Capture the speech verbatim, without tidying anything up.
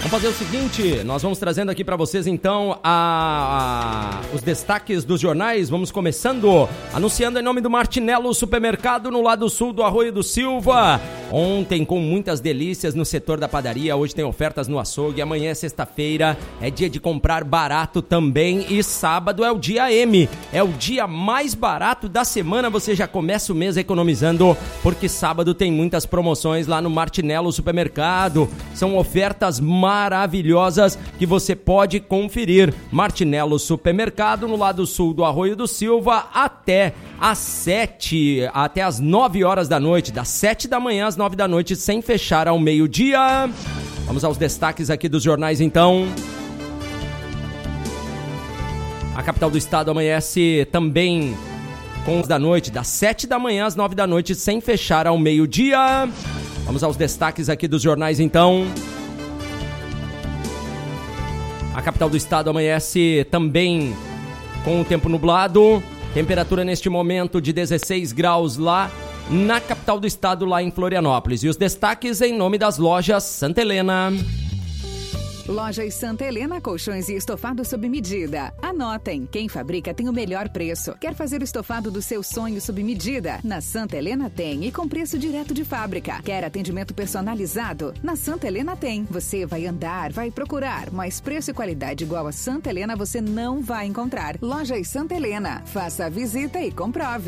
Vamos fazer o seguinte, nós vamos trazendo aqui para vocês então a, a, os destaques dos jornais. Vamos começando, anunciando em nome do Martinello Supermercado no lado sul do Arroio do Silva. Ontem com muitas delícias no setor da padaria, hoje tem ofertas no açougue, amanhã é sexta-feira, é dia de comprar barato também e sábado é o dia M, é o dia mais barato da semana, você já começa o mês economizando, porque sábado tem muitas promoções lá no Martinello Supermercado, são ofertas maravilhosas que você pode conferir. Martinello Supermercado no lado sul do Arroio do Silva até às sete, até às nove horas da noite, das sete da manhã às nove da noite, sem fechar ao meio-dia. Vamos aos destaques aqui dos jornais então. A capital do estado amanhece também com os da noite, das sete da manhã às nove da noite, sem fechar ao meio-dia. Vamos aos destaques aqui dos jornais então. A capital do estado amanhece também com o tempo nublado. Temperatura neste momento de dezesseis graus lá na capital do estado, lá em Florianópolis. E os destaques em nome das lojas Santa Helena. Lojas Santa Helena, colchões e estofado sob medida. Anotem, quem fabrica tem o melhor preço. Quer fazer o estofado do seu sonho sob medida? Na Santa Helena tem e com preço direto de fábrica. Quer atendimento personalizado? Na Santa Helena tem. Você vai andar, vai procurar, mas preço e qualidade igual a Santa Helena você não vai encontrar. Lojas Santa Helena, faça a visita e comprove.